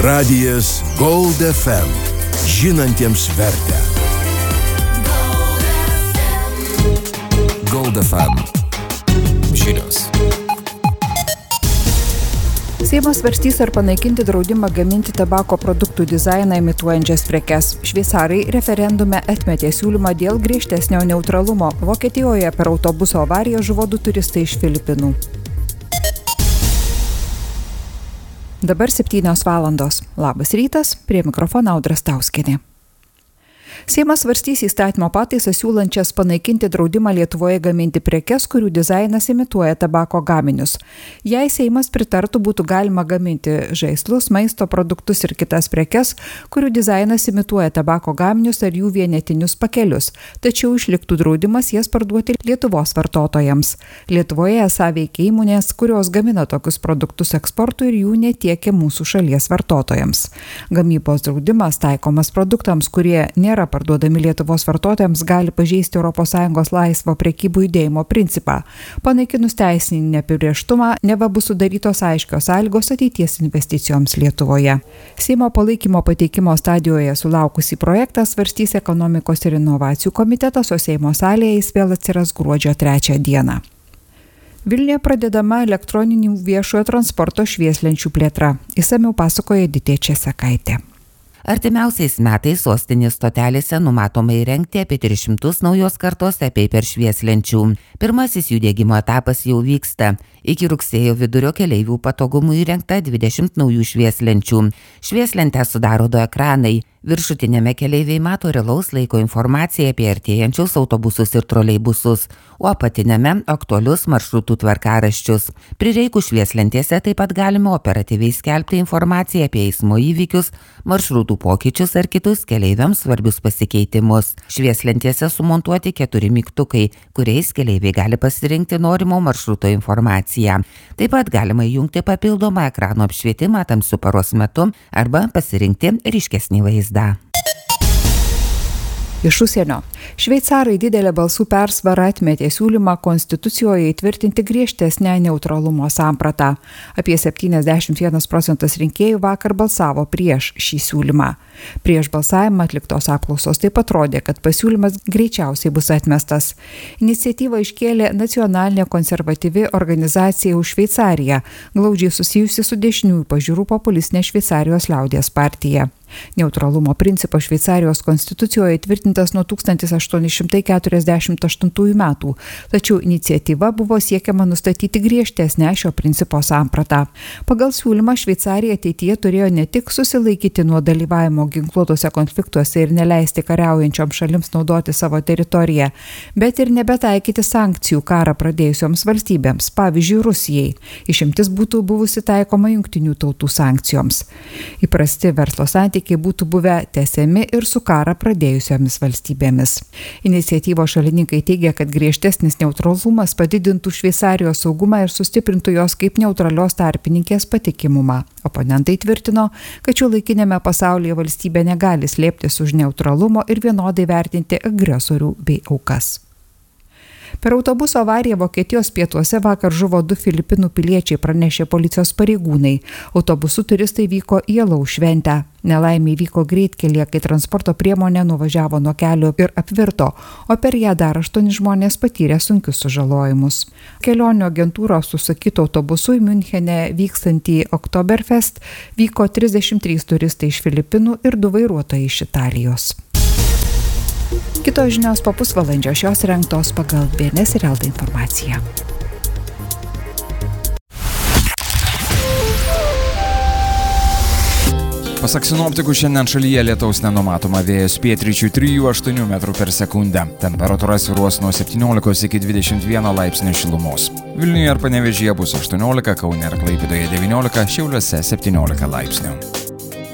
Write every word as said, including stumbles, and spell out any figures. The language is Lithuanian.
Radijas Gold F M. Žinantiems vertę. Gold F M. Žinios. Seimas svarstys ar panaikinti draudimą gaminti tabako produktų dizainą imituojančias prekes. Šveicarai referendume atmetė siūlymą dėl griežtesnio neutralumo. Vokietijoje per autobuso avariją žuvo du turistai iš Filipinų. Dabar septynios valandos. Labas rytas, prie mikrofono Audra Stauskienė. Seimas svarstys įstatymo pataisas siūlančias panaikinti draudimą Lietuvoje gaminti prekes, kurių dizainas imituoja tabako gaminius. Jei Seimas pritartų, būtų galima gaminti žaislus, maisto produktus ir kitas prekes, kurių dizainas imituoja tabako gaminius ar jų vienetinius pakelius, tačiau išliktų draudimas jas parduoti Lietuvos vartotojams. Lietuvoje esą veikia įmonės, kurios gamina tokius produktus eksportui ir jų netiekia mūsų šalies vartotojams. Gamybos draudimas taikomas produktams, kurie nėra parduodami Lietuvos vartotojams, gali pažeisti Europos Sąjungos laisvo prekybų judėjimo principą. Panaikinus teisinį neapibrėžtumą, neva bus sudarytos aiškios sąlygos ateities investicijoms Lietuvoje. Seimo palaikymo pateikimo stadijoje sulaukusį projektą svarstys ekonomikos ir inovacijų komitetas, o Seimo salėje jis vėl atsiras gruodžio trečią dieną. Vilniuje pradedama elektroninių viešojo transporto švieslenčių plėtra. Išsamiau pasakoja Editė Česakaitė. Artimiausiais metais sostinės stotelėse numatoma įrengti apie tris šimtus naujos kartos e-paper švieslenčių. Pirmasis jų diegimo etapas jau vyksta. Iki rugsėjo vidurio keleivių patogumų įrengta dvidešimt naujų švieslenčių. Švieslentę sudaro du ekranai. Viršutinėme keleiviai mato realaus laiko informaciją apie artėjančius autobusus ir troleibusus, o apatinėme aktualius maršrutų tvarkaraščius. Prireikus švieslentėse taip pat galima operatyviai skelbti informaciją apie eismo įvykius, maršrutų pokyčius ar kitus keleiviams svarbius pasikeitimus. Švieslentėse sumontuoti keturi mygtukai, kuriais keleiviai gali pasirinkti norimo maršruto informaciją. Taip pat galima įjungti papildomą ekrano apšvietimą tamsiu paros metu arba pasirinkti ryškesnį vaizdą. Iš užsienio. Šveicarai didelę balsų persvarą atmetė siūlymą konstitucijoje įtvirtinti griežtesnę neutralumo sampratą. Apie septyniasdešimt vienas procentas rinkėjų vakar balsavo prieš šį siūlymą. Prieš balsavimą atliktos apklausos taip pat rodė, kad pasiūlymas greičiausiai bus atmestas. Iniciatyvą iškėlė nacionalinė konservatyvi organizacija už Šveicariją, glaudžiai susijusi su dešiniųjų pažiūrų populistinė Šveicarijos liaudies partija. Neutralumo principas Šveicarijos konstitucijoje įtvirtintas nuo tūkstantis aštuoni šimtai keturiasdešimt aštuntųjų metų, tačiau iniciatyva buvo siekiama nustatyti griežtesnę šio principo sampratą. Pagal siūlymą Šveicarija ateityje turėjo ne tik susilaikyti nuo dalyvavimo ginkluotose konfliktuose ir neleisti kariaujančioms šalims naudoti savo teritoriją, bet ir nebetaikyti sankcijų karą pradėjusioms valstybėms, pavyzdžiui Rusijai. Išimtis būtų buvusi taikoma jungtinių tautų sankcijoms. Įprasti verslo santykiai būtų buvę tęsiami ir su karą pradėjusiomis valstybėmis. Iniciatyvos šalininkai teigia, kad griežtesnis neutralumas padidintų Šveicarijos saugumą ir sustiprintų jos kaip neutralios tarpininkės patikimumą. Oponentai tvirtino, kad šiuolaikiniame pasaulyje valstybė negali slėptis už neutralumo ir vienodai vertinti agresorių bei aukas. Per autobuso avariją Vokietijos pietuose vakar žuvo du Filipinų piliečiai, pranešė policijos pareigūnai. Autobusu turistai vyko į Alaus šventę. Nelaimė įvyko greitkelyje, kai transporto priemonė nuvažiavo nuo kelio ir apvirto, o per ją dar aštuoni žmonės patyrė sunkius sužalojimus. Kelionių agentūros užsakytų autobusu į Münchene vykstantį Oktoberfest vyko trisdešimt trys turistai iš Filipinų ir du vairuotojai iš Italijos. Kitos žinios po pusvalandžio, šios rengtos pagal B N S ir Elta informaciją. Pasak sinoptikų, šiandien šalyje lietaus nenumatoma, vėjas pietryčių trijų aštuonių metrų per sekundę. Temperatūra svyruos nuo septyniolikos iki dvidešimt vieno laipsnio šilumos. Vilniuje ir Panevėžyje bus aštuoniolika, Kaune ir Klaipėdoje devyniolika, Šiauliuose septyniolika laipsnių.